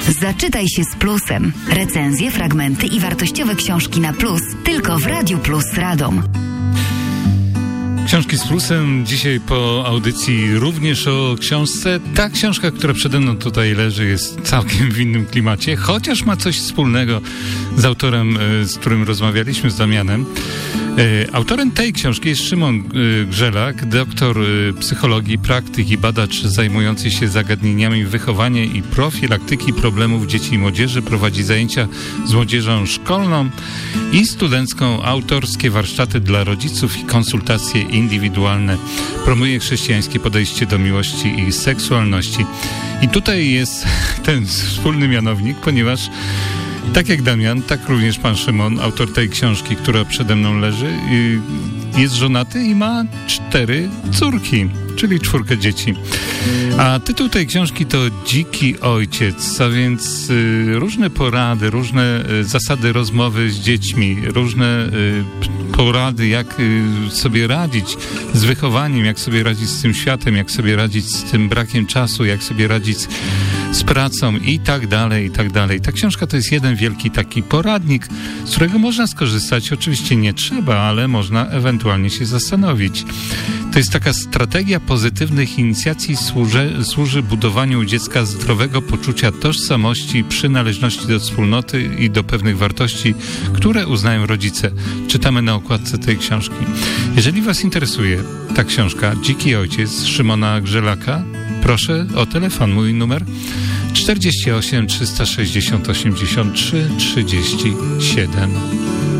Zaczytaj się z plusem. Recenzje, fragmenty i wartościowe książki na plus tylko w Radiu Plus Radom. Książki z plusem. Dzisiaj po audycji również o książce. Ta książka, która przede mną tutaj leży, jest całkiem w innym klimacie, chociaż ma coś wspólnego z autorem, z którym rozmawialiśmy, z Damianem. Autorem tej książki jest Szymon Grzelak, doktor psychologii, praktyk i badacz zajmujący się zagadnieniami wychowania i profilaktyki problemów dzieci i młodzieży. Prowadzi zajęcia z młodzieżą szkolną i studencką, autorskie warsztaty dla rodziców i konsultacje indywidualne. Promuje chrześcijańskie podejście do miłości i seksualności. I tutaj jest ten wspólny mianownik, ponieważ tak jak Damian, tak również pan Szymon, autor tej książki, która przede mną leży, jest żonaty i ma 4 córki, czyli 4 dzieci. A tytuł tej książki to Dziki Ojciec, a więc różne porady, różne zasady rozmowy z dziećmi, różne porady, jak sobie radzić z wychowaniem, jak sobie radzić z tym światem, jak sobie radzić z tym brakiem czasu, jak sobie radzić z pracą i tak dalej, i tak dalej. Ta książka to jest jeden wielki taki poradnik, z którego można skorzystać. Oczywiście nie trzeba, ale można ewentualnie się zastanowić. To jest taka strategia pozytywnych inicjacji, służy budowaniu u dziecka zdrowego poczucia tożsamości, przynależności do wspólnoty i do pewnych wartości, które uznają rodzice. Czytamy na okładce tej książki. Jeżeli was interesuje ta książka Dziki Ojciec Szymona Grzelaka, proszę o telefon. Mój numer 48 360 83 37.